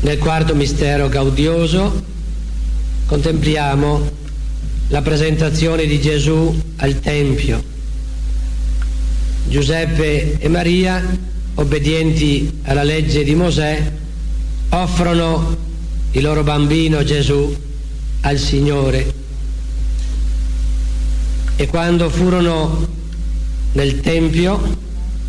Nel quarto mistero gaudioso contempliamo la presentazione di Gesù al Tempio. Giuseppe e Maria, obbedienti alla legge di Mosè, offrono il loro bambino Gesù al Signore. E quando furono nel Tempio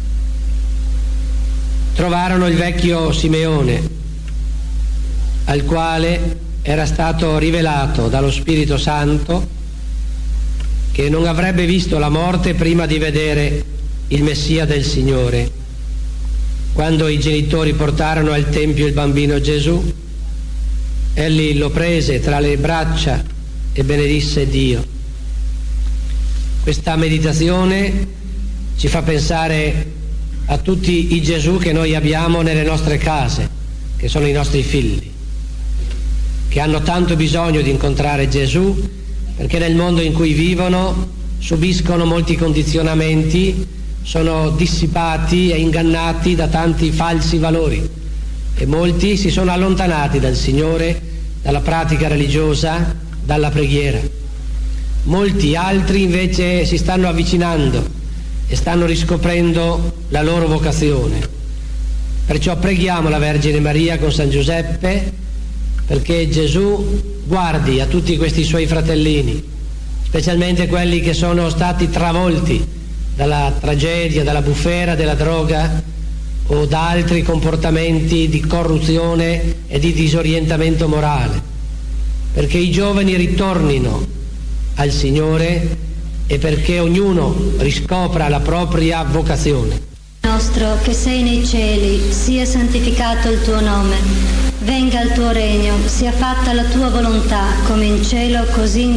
trovarono il vecchio Simeone, al quale era stato rivelato dallo Spirito Santo che non avrebbe visto la morte prima di vedere il Messia del Signore. Quando i genitori portarono al Tempio il bambino Gesù, egli lo prese tra le braccia e benedisse Dio. Questa meditazione ci fa pensare a tutti i Gesù che noi abbiamo nelle nostre case, che sono i nostri figli, che hanno tanto bisogno di incontrare Gesù, perché nel mondo in cui vivono subiscono molti condizionamenti, sono dissipati e ingannati da tanti falsi valori e molti si sono allontanati dal Signore, dalla pratica religiosa, dalla preghiera. Molti altri invece si stanno avvicinando e stanno riscoprendo la loro vocazione. Perciò preghiamo la Vergine Maria con San Giuseppe perché Gesù guardi a tutti questi suoi fratellini, specialmente quelli che sono stati travolti dalla tragedia, dalla bufera della droga o da altri comportamenti di corruzione e di disorientamento morale, perché i giovani ritornino al Signore e perché ognuno riscopra la propria vocazione. Nostro che sei nei cieli, sia santificato il tuo nome, venga il tuo regno, sia fatta la tua volontà, come in cielo così in